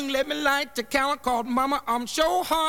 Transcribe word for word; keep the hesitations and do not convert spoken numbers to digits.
ring, let me light the candle, called Mama, I'm so hard.